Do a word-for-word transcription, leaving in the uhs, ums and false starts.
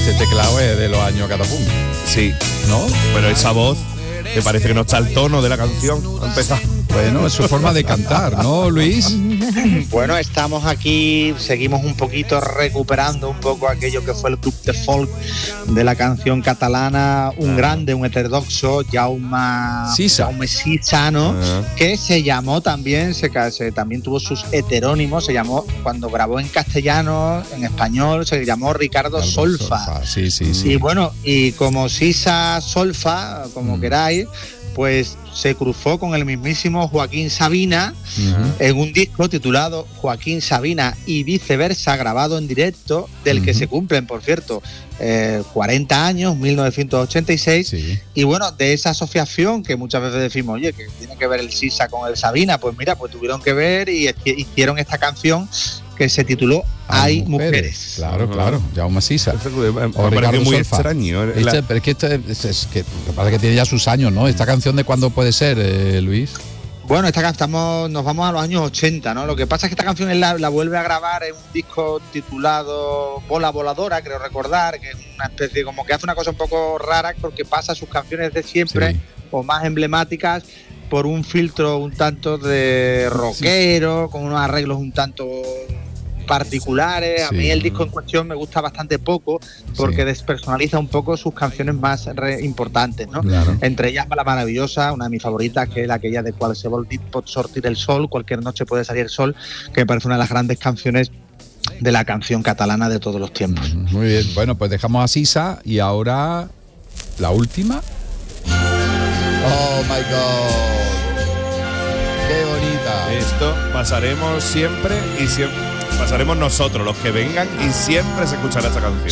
este teclado es de los años Catapum. Sí. ¿No? Pero esa voz, me parece que no está el tono de la canción. Ha empezado. Bueno, es su forma de cantar, ¿no, Luis? Bueno, estamos aquí, seguimos un poquito recuperando un poco aquello que fue el club de folk de la canción catalana, un Ah. grande, un heterodoxo, Jaume Sisa. Jaume Sisa, ¿no? Ah. Que se llamó también, se, ca- se- también tuvo sus heterónimos, se llamó, cuando grabó en castellano, en español, se llamó Ricardo Algo Solfa. Sí, sí, sí. Y bueno, y como Sisa Solfa, como Mm. queráis, pues se cruzó con el mismísimo Joaquín Sabina Ujú. en un disco titulado Joaquín Sabina y viceversa, grabado en directo, del que Ujú. se cumplen, por cierto, eh, cuarenta años, mil novecientos ochenta y seis. Sí. Y bueno, de esa asociación que muchas veces decimos, oye, que tiene que ver el Sisa con el Sabina, pues mira, pues tuvieron que ver y hici- hicieron esta canción que se tituló Hay mujeres. Claro, Ajá. claro. Jaume Sisa. Me O ha parecido Ricardo muy Solfa. extraño. Este, La- pero es que, este, es, es que lo que pasa es que tiene ya sus años, ¿no? Esta canción de cuándo puede ser, eh, Luis. Bueno, esta, can- estamos, nos vamos a los años ochenta, ¿no? Lo que pasa es que esta canción él la, la vuelve a grabar en un disco titulado Bola Voladora, creo recordar, que es una especie, como que hace una cosa un poco rara porque pasa sus canciones de siempre Sí. o más emblemáticas por un filtro un tanto de rockero, con unos arreglos un tanto particulares. A Sí. mí el disco en cuestión me gusta bastante poco porque Sí. despersonaliza un poco sus canciones más re- importantes, ¿no? Claro. Entre ellas La Maravillosa, una de mis favoritas, que es aquella de Qualsevol dit pot sortir el sol, cualquier noche puede salir el sol, que me parece una de las grandes canciones de la canción catalana de todos los tiempos. Muy bien. Bueno, pues dejamos a Sisa y ahora la última. Oh my God. Qué bonita. Esto pasaremos siempre y siempre. Pasaremos nosotros, los que vengan, y siempre se escuchará esta canción.